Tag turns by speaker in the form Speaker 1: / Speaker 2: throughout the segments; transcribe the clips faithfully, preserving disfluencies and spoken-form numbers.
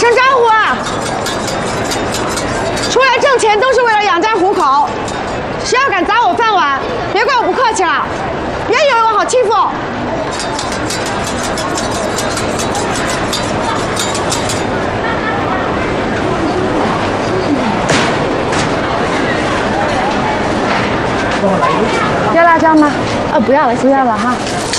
Speaker 1: 声招呼啊！出来挣钱都是为了养家糊口，谁要敢砸我饭碗，别怪我不客气了，别以为我好欺负。要辣椒吗？呃，不要了，不要了哈。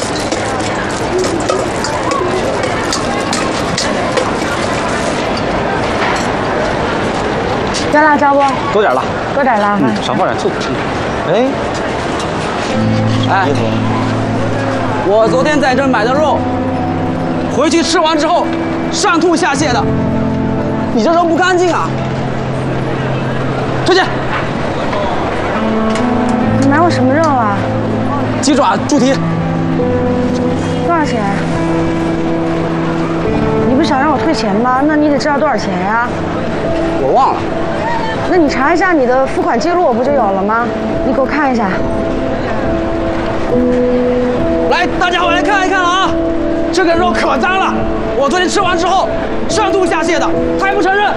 Speaker 1: 要辣椒不？
Speaker 2: 多点辣，
Speaker 1: 多点辣哈。
Speaker 2: 嗯，少放点醋。哎，
Speaker 3: 哎，我昨天在这儿买的肉，回去吃完之后上吐下泻的，你这肉不干净啊！出去。
Speaker 1: 你买我什么肉啊？
Speaker 3: 鸡爪、猪蹄。
Speaker 1: 多少钱？你不是想让我退钱吗？那你得知道多少钱呀？
Speaker 3: 我忘了。
Speaker 1: 那你查一下你的付款记录，不就有了吗？你给我看一下。
Speaker 3: 来，大家伙来看一看啊！这个肉可脏了，我昨天吃完之后上吐下泻的，他还不承认。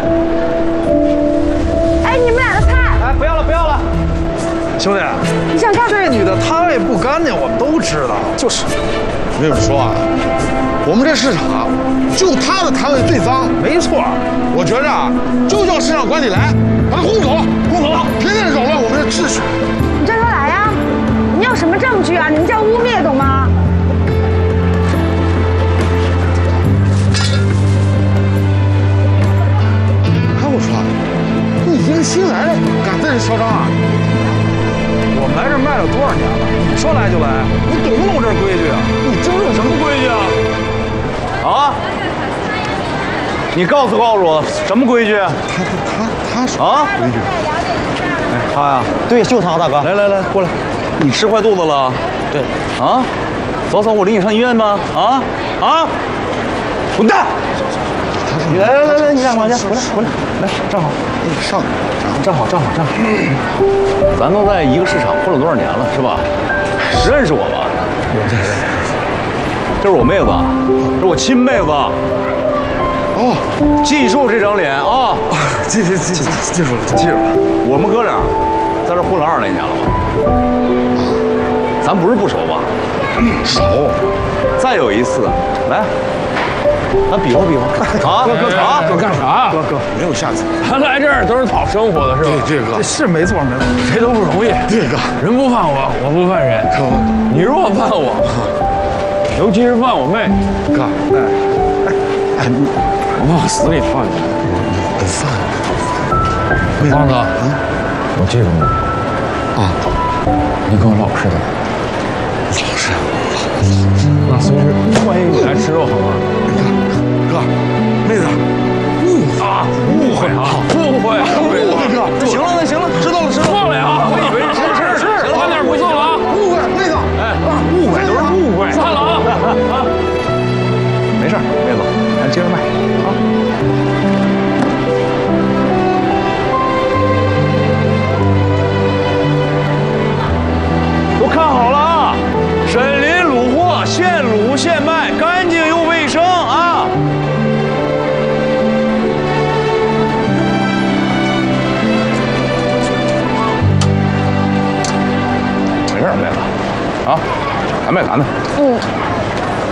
Speaker 1: 哎，你们俩的菜！
Speaker 2: 哎，不要了，不要了。
Speaker 4: 兄弟，
Speaker 1: 你想干？
Speaker 4: 这女的摊位不干净，我们都知道。
Speaker 2: 就是，
Speaker 4: 我跟你们说啊，我们这市场就她的摊位最脏。没错，我觉着啊，就叫市场管理来，把她轰走，轰走，天天扰乱我们的秩序。
Speaker 1: 你叫他来呀！你有什么证据啊？你们叫污蔑，懂吗？
Speaker 4: 哎，我说，你一个新来的，敢在这嚣张啊？
Speaker 2: 我们来这儿卖了多少年了？你说来就来，你懂不懂这规矩啊？你知不知道什么规矩啊？啊？你告诉告诉我什么规矩？
Speaker 4: 他他他说
Speaker 2: 啊？
Speaker 4: 规矩。
Speaker 2: 哎，他呀？对，就他，大哥。来来来，过来。你吃坏肚子了？对。啊？走走，我领你上医院吧。啊啊！滚蛋！你来来来来，你俩往前回来回来，来站好。
Speaker 4: 上，
Speaker 2: 站好站好站好。咱都在一个市场混了多少年了，是吧？认识我吧？认识。这是我妹子，这是我亲妹子。
Speaker 4: 哦，
Speaker 2: 记住这张脸啊！
Speaker 4: 记记记记记住了，记住了。
Speaker 2: 我们哥俩在这混了二十来年了吧？咱不是不熟吧？
Speaker 4: 熟。
Speaker 2: 再有一次，来，咱比划比划啊！
Speaker 5: 哥哥啊，哥干啥？
Speaker 4: 哥哥，没有下次。
Speaker 5: 咱来这儿都是讨生活的，是吧？
Speaker 4: 对，这个是没错没错，
Speaker 5: 谁都不容易。
Speaker 4: 这个
Speaker 5: 人不犯我，我不犯人。
Speaker 4: 哥，
Speaker 5: 你若犯我，尤其是犯我妹，
Speaker 4: 哥，哎哎，你
Speaker 5: 我往死里放你。
Speaker 4: 不犯。
Speaker 5: 王子，我记住你
Speaker 4: 啊，
Speaker 5: 你跟我老实点。
Speaker 4: 老实。
Speaker 5: 那随时欢迎你来吃肉，好吗？
Speaker 4: 哥，妹子，误会啊，
Speaker 5: 误会啊，误会，
Speaker 4: 误会哥。
Speaker 2: 行了，那行了，知道了，知道了。
Speaker 5: 忘了啊！我以为是是是，行了，快点不送了啊！
Speaker 4: 误会，妹子，
Speaker 5: 哎，误会都是误会，算了啊啊！
Speaker 2: 没事，妹子，咱接着卖啊。都看好了啊！沈林卤货，现卤现卖，干净又卫生啊！没事，妹子，啊，还卖咱呢。
Speaker 1: 嗯。